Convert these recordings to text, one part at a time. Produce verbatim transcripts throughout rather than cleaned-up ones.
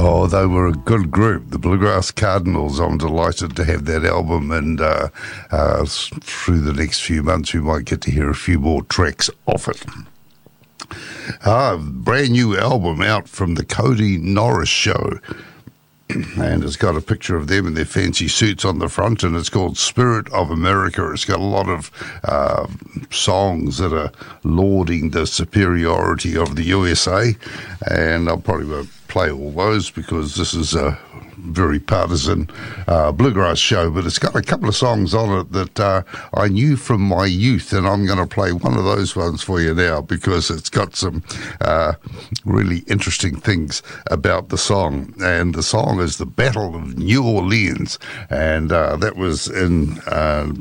Oh, they were a good group, the Bluegrass Cardinals. I'm delighted to have that album, and uh, uh, through the next few months we might get to hear a few more tracks off it. Ah, brand new album out from the Cody Norris Show, and it's got a picture of them in their fancy suits on the front, and it's called Spirit of America. It's got a lot of uh, songs that are lauding the superiority of the U S A, and I'll probably won't play all those because this is a very partisan uh, bluegrass show, but it's got a couple of songs on it that uh, I knew from my youth, and I'm going to play one of those ones for you now because it's got some uh, really interesting things about the song. And the song is The Battle of New Orleans, and uh, that was in uh,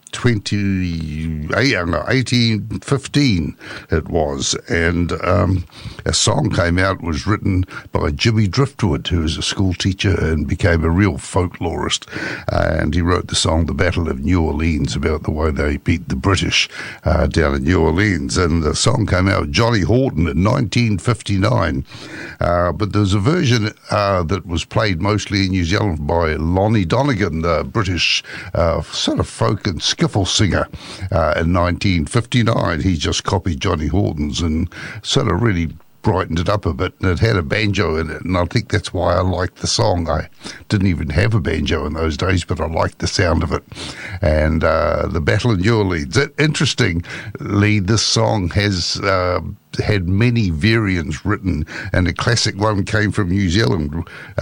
eighteen fifteen it was, and um, a song came out, was written by Jimmy Driftwood, who was a school teacher and became a real folklorist, and he wrote the song The Battle of New Orleans about the way they beat the British uh, down in New Orleans, and the song came out with Johnny Horton in nineteen fifty-nine, uh, but there's a version uh, that was played mostly in New Zealand by Lonnie Donegan, the British uh, sort of folk and skiffle singer uh, in nineteen fifty-nine. He just copied Johnny Horton's and sort of really brightened it up a bit, and it had a banjo in it, and I think that's why I liked the song. I didn't even have a banjo in those days, but I liked the sound of it. And uh, The Battle of New Orleans. Interestingly, this song has uh, had many variants written, and a classic one came from New Zealand.